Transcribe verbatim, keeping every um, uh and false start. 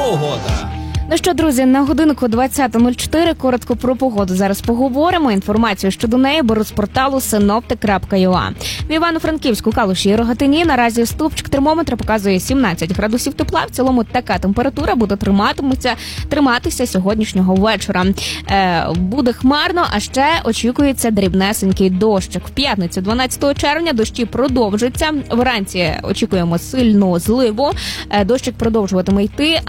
погода. Ну що, друзі, на годинку двадцята нуль чотири коротко про погоду зараз поговоримо. Інформацію щодо неї беру з порталу синоптик крапка ю а. В Івано-Франківську, Калуші і Рогатині наразі стовпчик термометра показує сімнадцять градусів тепла. В цілому така температура буде триматиметься, триматися сьогоднішнього вечора. Е, буде хмарно, а ще очікується дрібнесенький дощик. В п'ятницю дванадцятого червня дощі продовжаться. Вранці очікуємо сильну зливу. Е, дощик продовжуватиме йти,